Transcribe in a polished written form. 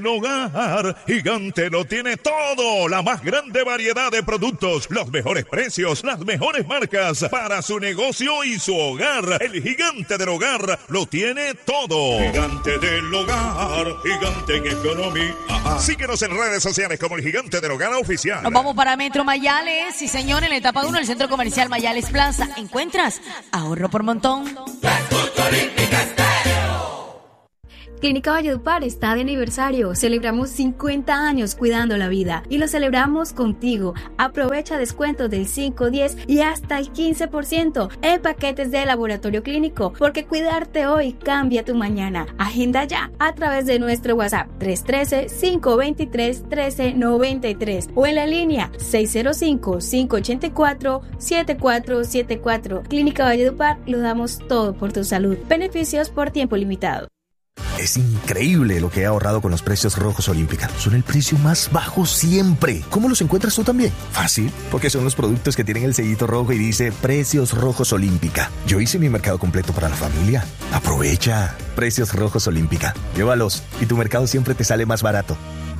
Hogar Gigante lo tiene todo, la más grande variedad de productos, los mejores precios, las mejores marcas para su negocio y su hogar. El Gigante del Hogar lo tiene todo. Gigante del Hogar, gigante en economía. Síguenos en redes sociales como el Gigante del Hogar Oficial. Nos vamos para Metro Mayales, sí señor, en la etapa 1 del Centro Comercial Mayales Plaza. Encuentras ahorro por montón. Clínica Valledupar está de aniversario. Celebramos 50 años cuidando la vida y lo celebramos contigo. Aprovecha descuentos del 5, 10 y hasta el 15% en paquetes de laboratorio clínico, porque cuidarte hoy cambia tu mañana. Agenda ya a través de nuestro WhatsApp 313-523-1393 o en la línea 605-584-7474. Clínica Valledupar, lo damos todo por tu salud. Beneficios por tiempo limitado. Es increíble lo que he ahorrado con los precios rojos Olímpica. Son el precio más bajo siempre. ¿Cómo los encuentras tú también? Fácil, porque son los productos que tienen el sellito rojo y dice Precios Rojos Olímpica. Yo hice mi mercado completo para la familia. Aprovecha. Precios Rojos Olímpica. Llévalos y tu mercado siempre te sale más barato.